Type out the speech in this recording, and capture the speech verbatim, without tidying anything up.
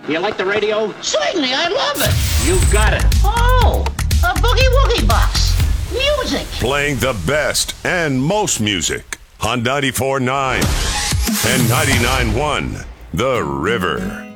You like the radio? Certainly, I love it. You got it. Oh, a boogie woogie box. Music. Playing the best and most music on ninety-four point nine and ninety-nine point one The River.